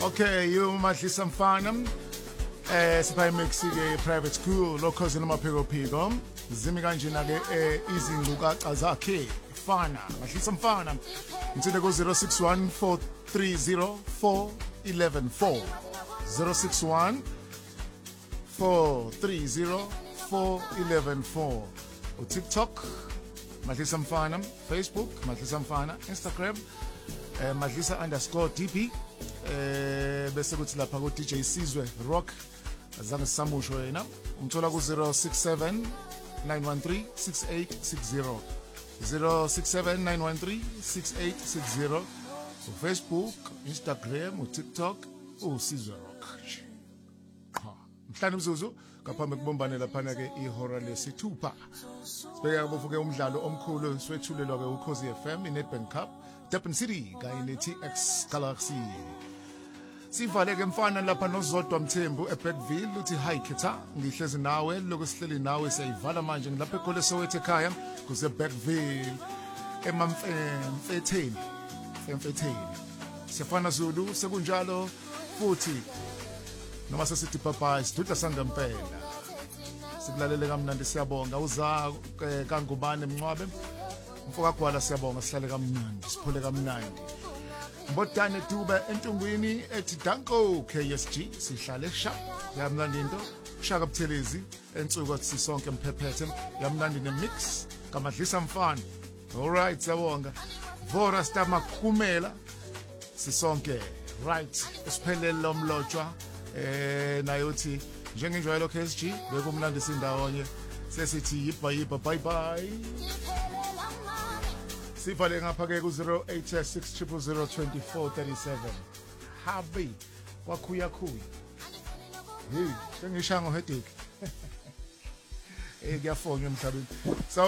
Okay, you Madlisa Mfana. Sipha mix ke private school lokhozi noma pheko phiko. Zimi kanjena ke izingukaca zakhe Mfana. Madlisa Mfana. Ngitsinde ku 0614304114. 061 4304114. TikTok Madlisa Mfana, Facebook Madlisa Mfana, Instagram Madlisa_DP. Bese kuthi lapha ku DJ Sizwe Rock azange sisamusho yena umthola ku 067 913 6860 067 913 6860 Facebook, Instagram, TikTok uSizwe Rock. Mhlanje mzuzu ngaphambi kubombane lapha ke ihora lesithupha. Sibeka kubuke umdlalo omkhulu swethulelwa ke uKhosi FM iNedbank Cup Durban City kanye neTX Galaxy. Sivale ke Mfana lapha noZodwa Mthembu eBackville uthi hi Khetha ngihlezi nawe lokusihleli nawe siyayivala manje ngilapha eGoli Soweto ekhaya kuse Backville emamfetheni Sifana Zulu sekunjalo futhi noma sesithi bye sidudla sangempela sikulalele kamnandi siyabonga uza kaNgubane Mncwabe mfoka gwala siyabonga sihlale kamnandi siphole kamnandi Mbotane Dube entungwini ethi Danko KSG sihlale sha yamnandi into Shaka Buthelezi ensuku athi sisonke mphephethe yamnandi nemix kaMadlisa Mfana. All right siyabonga Vora Stamakhumela sisonke right usiphelele lomlotshwa nayothi njengenjwayelo KSG bekumnandi sindawonye sesithi yibha bye bye. Sivale ngapha ke ku 0860002437 habi kwakhuya hey sengishango headache kuyafonywa emhlabeni.